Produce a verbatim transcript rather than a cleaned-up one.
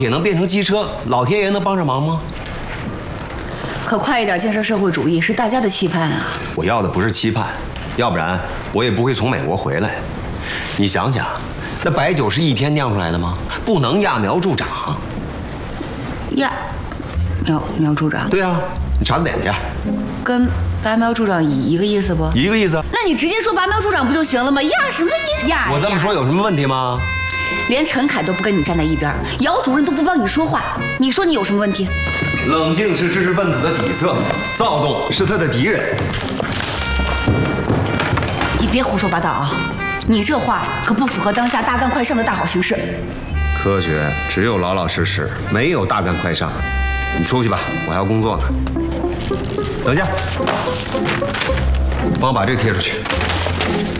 也能变成机车，老天爷能帮上忙吗？ 可快一点建设社会主义是大家的期盼啊！ 我要的不是期盼，要不然我也不会从美国回来。你想想，那白酒是一天酿出来的吗？不能揠苗助长。 呀，苗苗助长？ 对啊，你查字典去。 跟拔苗助长一个意思不？ 一个意思。 那你直接说拔苗助长不就行了吗？呀什么呀？ 我这么说有什么问题吗？ 连陈凯都不跟你站在一边，姚主任都不帮你说话，你说你有什么问题？ 冷静是知识分子的底色，躁动是他的敌人。 你别胡说八道啊！你这话可不符合当下大干快上的大好形势。 科学只有老老实实，没有大干快上。你出去吧，我还要工作呢。等一下，帮我把这个贴出去。